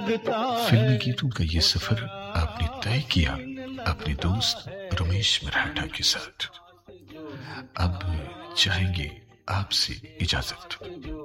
फिल्मी गीतों का ये सफर आपने तय किया अपने दोस्त रमेश मराठा के साथ। अब चाहेंगे आपसे इजाजत।